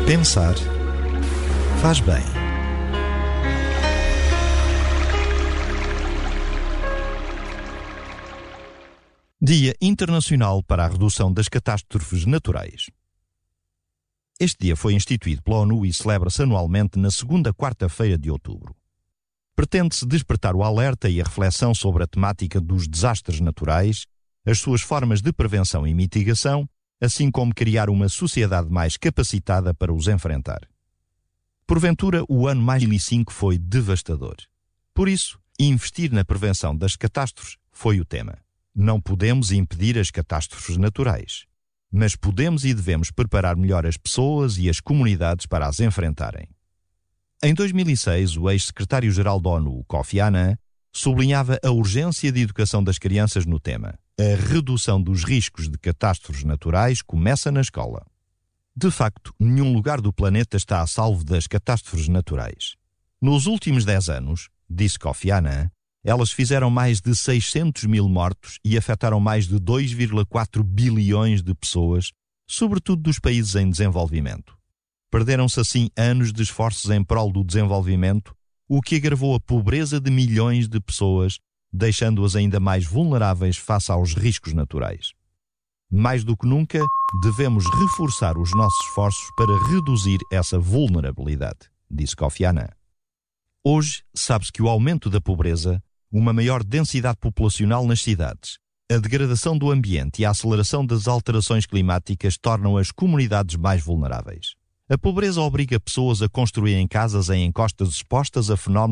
Pensar faz bem. Dia Internacional para a Redução das Catástrofes Naturais. Este dia foi instituído pela ONU e celebra-se anualmente na segunda quarta-feira de outubro. Pretende-se despertar o alerta e a reflexão sobre a temática dos desastres naturais, as suas formas de prevenção e mitigação, assim como criar uma sociedade mais capacitada para os enfrentar. Porventura, o ano mais 2005 foi devastador. Por isso, investir na prevenção das catástrofes foi o tema. Não podemos impedir as catástrofes naturais, mas podemos e devemos preparar melhor as pessoas e as comunidades para as enfrentarem. Em 2006, o ex-secretário-geral da ONU, Kofi Annan, sublinhava a urgência de educação das crianças no tema. A redução dos riscos de catástrofes naturais começa na escola. De facto, nenhum lugar do planeta está a salvo das catástrofes naturais. Nos últimos 10 anos, disse Kofi Annan, elas fizeram mais de 600 mil mortos e afetaram mais de 2,4 bilhões de pessoas, sobretudo dos países em desenvolvimento. Perderam-se assim anos de esforços em prol do desenvolvimento, o que agravou a pobreza de milhões de pessoas, deixando-as ainda mais vulneráveis face aos riscos naturais. Mais do que nunca, devemos reforçar os nossos esforços para reduzir essa vulnerabilidade, disse Kofi Annan. Hoje, sabe-se que o aumento da pobreza, uma maior densidade populacional nas cidades, a degradação do ambiente e a aceleração das alterações climáticas tornam as comunidades mais vulneráveis. A pobreza obriga pessoas a construírem casas em encostas expostas a fenómenos